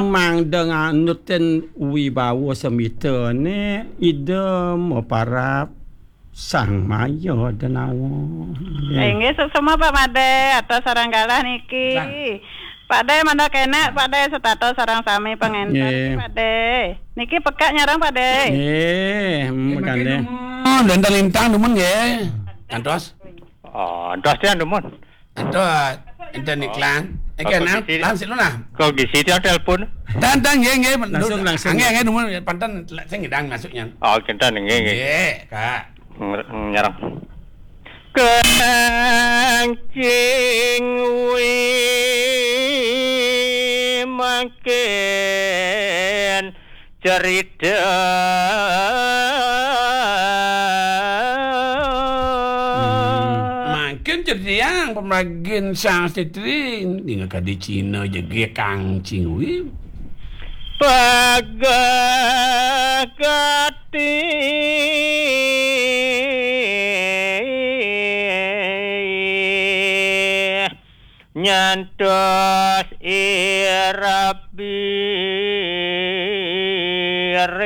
mang dengan nuten wibawa semita ni idem para sang maya denawa. Nggih semua Pak Made atau saranggalah niki. Pak De mana kena Pak De setato sarang sami pengentar Pak De. Niki pekak nyarang Pak De. Makane. Lintang demen nggih. Antos. Oh, antos dia demen. Antos. Enten iklan. Lan sik lunah. Kau gisi dia telepon. Dan nggih. Langsung. Nggih demen pantan sing ngidang masuknya. Oh, kita nggih. Nggih, Kak. Nyarang. Kencing makin cerita makin cerita pembagian sang setri dengan kadi Cina jadi kang cingwi pagakati nyantos irabi